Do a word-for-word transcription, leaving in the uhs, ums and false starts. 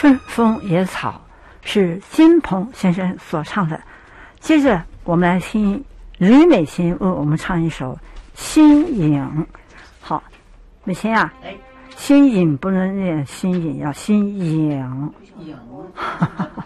春风野草是金鹏先生所唱的。接着我们来听吕美琴为我们唱一首《新颖》。好，美琴啊，新颖不能念新颖，要新颖。